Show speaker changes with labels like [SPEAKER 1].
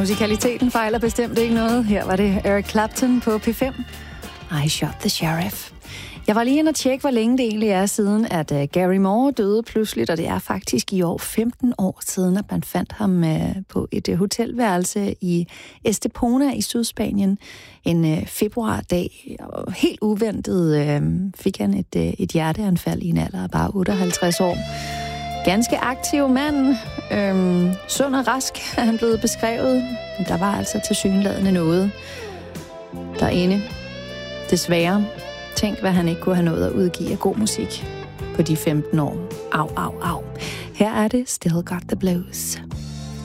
[SPEAKER 1] Musikaliteten fejler bestemt ikke noget. Her var det Eric Clapton på P5. I Shot the Sheriff. Jeg var lige inde og tjekke, hvor længe det egentlig er siden, at Gary Moore døde pludseligt, og det er faktisk i år 15 år siden, at man fandt ham på et hotelværelse i Estepona i Sydspanien en februardag. Og helt uventet fik han et hjerteanfald i en alder af bare 58 år. Ganske aktiv mand, sund og rask er han blevet beskrevet, men der var altså tilsyneladende noget derinde. Desværre. Tænk, hvad han ikke kunne have nået at udgive af god musik på de 15 år. Au, au, au. Her er det Still Got the Blues.